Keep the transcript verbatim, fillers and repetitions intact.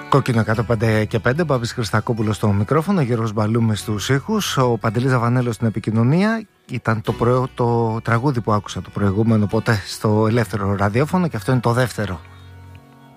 Κόκκινο εκατόν πέντε και πέντε, Μπάμπης Χριστακόπουλος στο μικρόφωνο, Γιώργος Μπαλούμη στους ήχους, ο Παντελής Ζαβανέλος στην επικοινωνία. Ήταν το, το τραγούδι που άκουσα το προηγούμενο ποτέ στο ελεύθερο ραδιόφωνο και αυτό είναι το δεύτερο